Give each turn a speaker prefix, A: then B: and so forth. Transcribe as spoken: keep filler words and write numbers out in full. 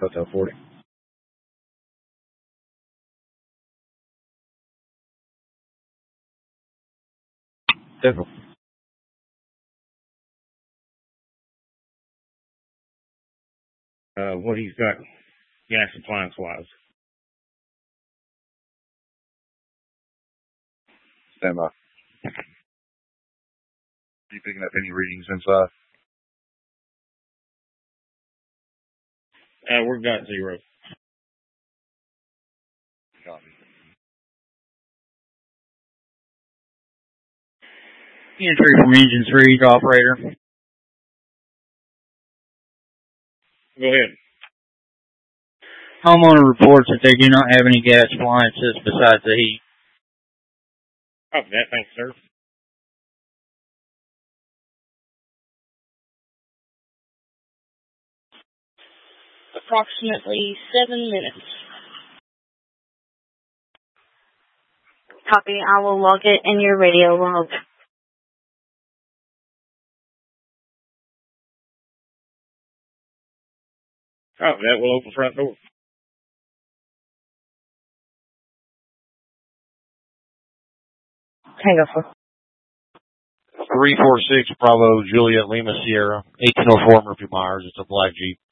A: Hotel forty. Central. Uh, what he's got gas appliance wise.
B: Stand by. Are you picking up any readings inside?
A: Uh, we've got zero.
B: Copy.
C: Entry from engine three, operator.
A: Go ahead.
C: Homeowner reports that they do not have any gas appliances besides the heat.
A: Copy that. Thanks, sir.
D: Approximately seven minutes. Copy. I will log it in your radio log.
A: Copy that. We'll open front door.
D: Tango four.
E: three four six Bravo Juliet Lima Sierra, eighteen oh four Murphy Myers. It's a black Jeep.